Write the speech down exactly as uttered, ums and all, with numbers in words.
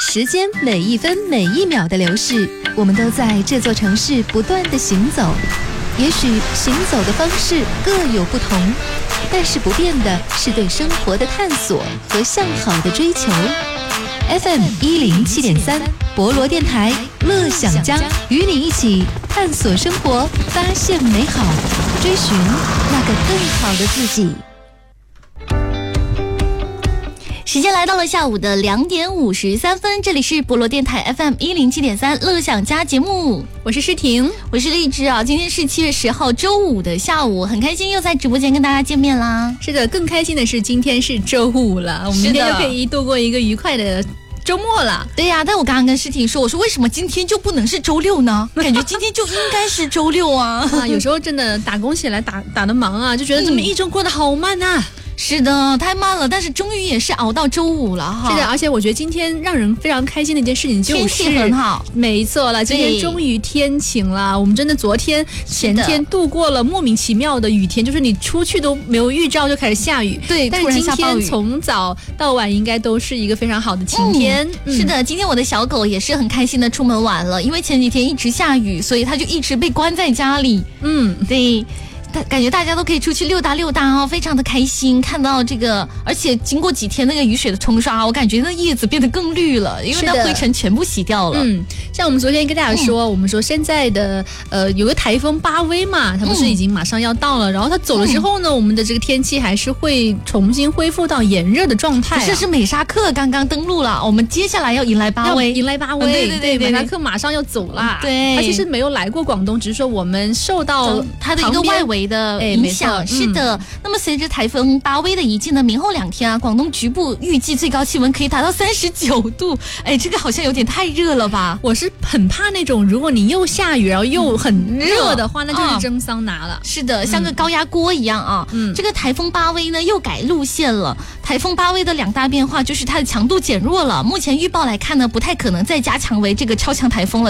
时间每一分每一秒的流逝，我们都在这座城市不断的行走。也许行走的方式各有不同，但是不变的是对生活的探索和向好的追求。F M 一零七点三，博罗电台，乐享家，与你一起探索生活，发现美好，追寻那个更好的自己。 时间来到了下午的两点五十三分，这里是博罗电台 F M 一零七点三乐享家节目， 我是诗婷， 我是荔枝啊。今天是七月十号周五的下午，很开心又在直播间跟大家见面啦。 是的，更开心的是今天是周五了，我们明天就可以度过一个愉快的周末了。 对呀、啊，但我刚刚跟诗婷说，我说为什么今天就不能是周六呢？感觉今天就应该是周六啊。 啊，有时候真的打工起来打打得忙啊，就觉得这么一周过得好慢啊。嗯， 是的，太慢了，但是终于也是熬到周五了哈。 是的，而且我觉得今天让人非常开心的一件事情就是天气很好， 没错了，今天终于天晴了。我们真的昨天前天度过了莫名其妙的雨天，就是你出去都没有预兆就开始下雨。 对， 但是今天从早到晚应该都是一个非常好的晴天。 嗯嗯、是的，今天我的小狗也是很开心的出门玩了，因为前几天一直下雨，所以它就一直被关在家里。嗯，对。感觉大家都可以出去溜达溜达哦，非常的开心。看到这个，而且经过几天那个雨水的冲刷，我感觉那叶子变得更绿了，因为那灰尘全部洗掉了。 嗯，像我们昨天跟大家说，嗯、我们说现在的呃有个台风巴威嘛，它不是已经马上要到了，嗯、然后它走了之后呢，嗯、我们的这个天气还是会重新恢复到炎热的状态、啊。 不是，是美沙克刚刚登陆了，我们接下来要迎来巴威， 迎来巴威， 嗯、对对 对, 对, 对，美沙克马上要走了。 对， 它其实没有来过广东，只是说我们受到它的一个外围的影响。是的，嗯、那么随着台风巴威的一进呢，明后两天啊，广东局部预计最高气温可以达到三十九度。哎，这个好像有点太热了吧？ 我是很怕那种，如果你又下雨，然后又很热的话，嗯、那就是蒸桑拿了。 是的，像个高压锅一样啊。嗯，这个台风巴威呢又改路线了。台风巴威的两大变化就是它的强度减弱了，目前预报来看呢，不太可能再加强为这个超强台风了。